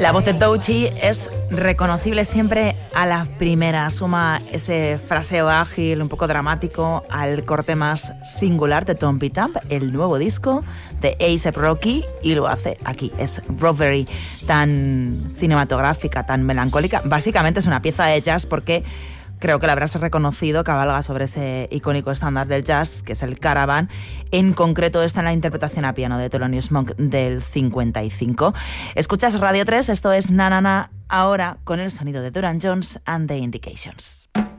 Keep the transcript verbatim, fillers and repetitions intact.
La voz de Doechii es reconocible siempre a la primera. Suma ese fraseo ágil, un poco dramático, al corte más singular de Tom Beat Up, el nuevo disco de A$AP Rocky, y lo hace aquí. Es Reverie, tan cinematográfica, tan melancólica. Básicamente es una pieza de jazz porque creo que la habrás reconocido, cabalga sobre ese icónico estándar del jazz, que es el Caravan. En concreto, está en la interpretación a piano de Thelonious Monk del cincuenta y cinco. Escuchas Radio tres, esto es Na Na Na, ahora con el sonido de Durand Jones and the Indications.